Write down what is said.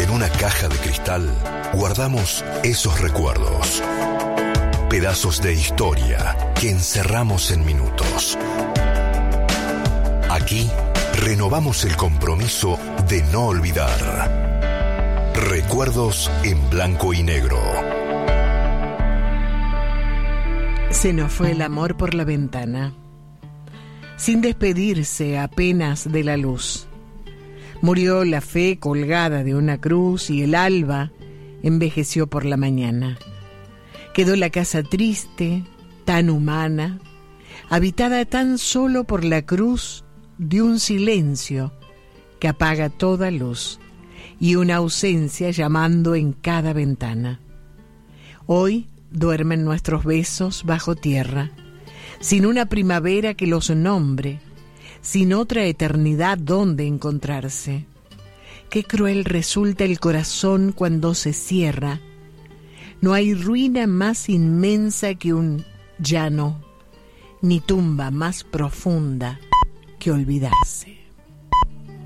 En una caja de cristal guardamos esos recuerdos. Pedazos de historia que encerramos en minutos. Aquí renovamos el compromiso de no olvidar. Recuerdos en blanco y negro. Se nos fue el amor por la ventana, sin despedirse apenas de la luz. Murió la fe colgada de una cruz y el alba envejeció por la mañana. Quedó la casa triste, tan humana, habitada tan solo por la cruz de un silencio que apaga toda luz y una ausencia llamando en cada ventana. Hoy duermen nuestros besos bajo tierra, sin una primavera que los nombre, sin otra eternidad donde encontrarse. Qué cruel resulta el corazón cuando se cierra. No hay ruina más inmensa que un ya no, ni tumba más profunda que olvidarse.